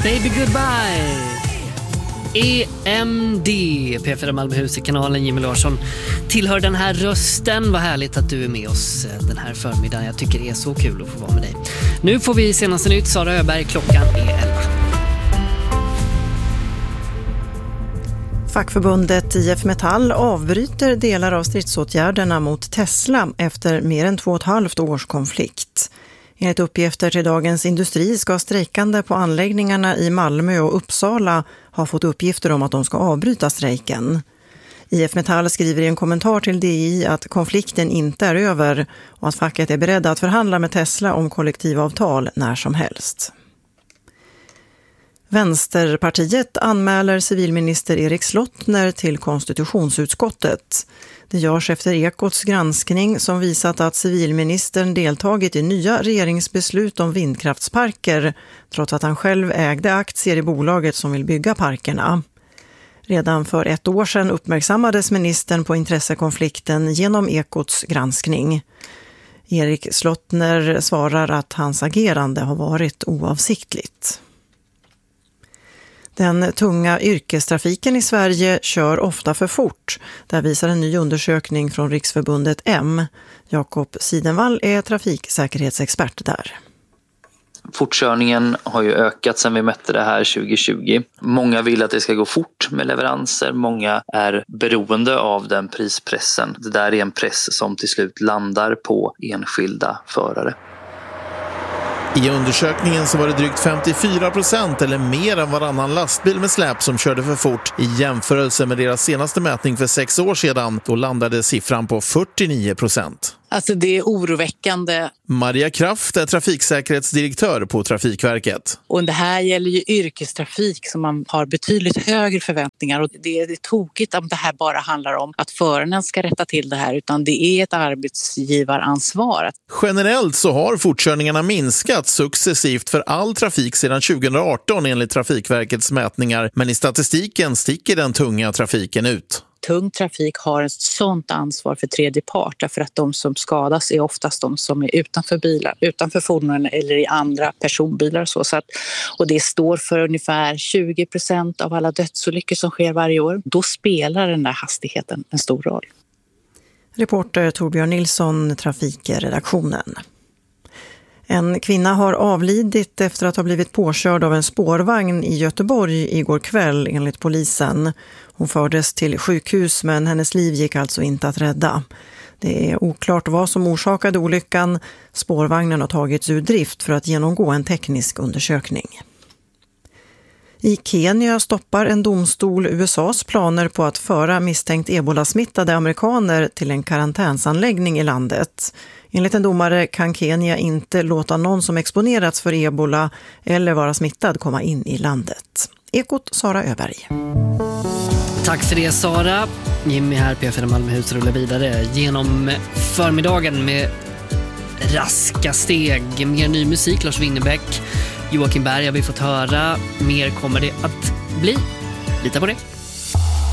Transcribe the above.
Baby Goodbye. EMD, P4 Malmöhus i kanalen. Jimmy Larsson tillhör den här rösten. Vad härligt att du är med oss den här förmiddagen. Jag tycker det är så kul att få vara med dig. Nu får vi senaste nytt. Sara Öberg, klockan är 11. Fackförbundet IF Metall avbryter delar av stridsåtgärderna mot Tesla efter mer än 2,5 års konflikt. Enligt uppgifter till Dagens Industri ska strejkande på anläggningarna i Malmö och Uppsala ha fått uppgifter om att de ska avbryta strejken. IF Metall skriver i en kommentar till DI att konflikten inte är över och att facket är beredda att förhandla med Tesla om kollektivavtal när som helst. Vänsterpartiet anmäler civilminister Erik Slottner till konstitutionsutskottet. Det görs efter Ekots granskning som visat att civilministern deltagit i nya regeringsbeslut om vindkraftsparker trots att han själv ägde aktier i bolaget som vill bygga parkerna. Redan för 1 år sedan uppmärksammades ministern på intressekonflikten genom Ekots granskning. Erik Slottner svarar att hans agerande har varit oavsiktligt. Den tunga yrkestrafiken i Sverige kör ofta för fort. Där visar en ny undersökning från Riksförbundet M. Jakob Sidenvall är trafiksäkerhetsexpert där. Fortkörningen har ju ökat sedan vi mätte det här 2020. Många vill att det ska gå fort med leveranser. Många är beroende av den prispressen. Det där är en press som till slut landar på enskilda förare. I undersökningen så var det drygt 54% eller mer än varannan lastbil med släp som körde för fort. I jämförelse med deras senaste mätning för 6 år sedan, då landade siffran på 49%. Alltså det är oroväckande. Maria Kraft är trafiksäkerhetsdirektör på Trafikverket. Och det här gäller ju yrkestrafik som man har betydligt högre förväntningar. Och det är tokigt om det här bara handlar om att föraren ska rätta till det här. Utan det är ett arbetsgivaransvar. Generellt så har fortkörningarna minskat successivt för all trafik sedan 2018 enligt Trafikverkets mätningar. Men i statistiken sticker den tunga trafiken ut. Tung trafik har ett sånt ansvar för tredje part därför att de som skadas är oftast de som är utanför bilar, utanför fordonen eller i andra personbilar. Och det står för ungefär 20% av alla dödsolyckor som sker varje år. Då spelar den där hastigheten en stor roll. Reporter Torbjörn Nilsson, Trafikredaktionen. En kvinna har avlidit efter att ha blivit påkörd av en spårvagn i Göteborg igår kväll enligt polisen. Hon fördes till sjukhus men hennes liv gick alltså inte att rädda. Det är oklart vad som orsakade olyckan. Spårvagnen har tagits ur drift för att genomgå en teknisk undersökning. I Kenya stoppar en domstol USAs planer på att föra misstänkt ebolasmittade amerikaner till en karantänsanläggning i landet. Enligt en domare kan Kenya inte låta någon som exponerats för ebola eller vara smittad komma in i landet. Ekot, Sara Öberg. Tack för det, Sara. Jimmy här, P4 Malmöhus, rullar vidare genom förmiddagen med raska steg. Mer ny musik, Lars Winnerbäck, Joakim Berg har vi fått höra. Mer kommer det att bli. Lita på det.